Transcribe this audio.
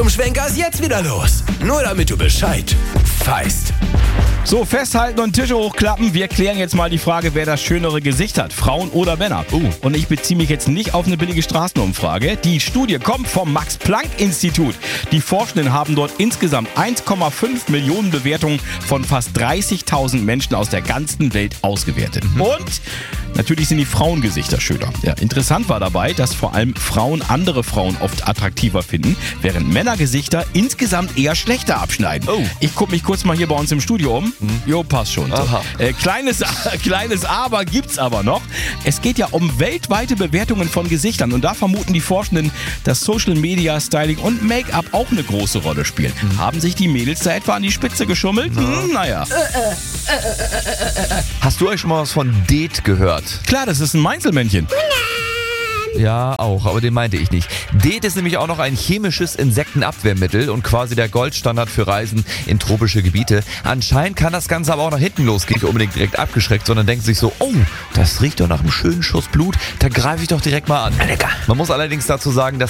Schwenker ist jetzt wieder los. Nur damit du Bescheid weißt. So, festhalten und Tische hochklappen. Wir klären jetzt mal die Frage, wer das schönere Gesicht hat, Frauen oder Männer. Und ich beziehe mich jetzt nicht auf eine billige Straßenumfrage. Die Studie kommt vom Max-Planck-Institut. Die Forschenden haben dort insgesamt 1,5 Millionen Bewertungen von fast 30.000 Menschen aus der ganzen Welt ausgewertet. Und natürlich sind die Frauengesichter schöner. Ja, interessant war dabei, dass vor allem Frauen andere Frauen oft attraktiver finden, während Männergesichter insgesamt eher schlechter abschneiden. Ich gucke mich kurz mal hier bei uns im Studio um. Jo, passt schon. So. Kleines Aber gibt's aber noch. Es geht ja um weltweite Bewertungen von Gesichtern und da vermuten die Forschenden, dass Social Media, Styling und Make-up auch eine große Rolle spielen. Haben sich die Mädels da etwa an die Spitze geschummelt? Naja. Hast du euch schon mal was von Det gehört? Klar, das ist ein Mainzelmännchen. Ja, auch, aber den meinte ich nicht. Det ist nämlich auch noch ein chemisches Insektenabwehrmittel und quasi der Goldstandard für Reisen in tropische Gebiete. Anscheinend kann das Ganze aber auch nach hinten losgehen. Nicht unbedingt direkt abgeschreckt, sondern denkt sich so, oh, das riecht doch nach einem schönen Schuss Blut, da greife ich doch direkt mal an. Man muss allerdings dazu sagen, dass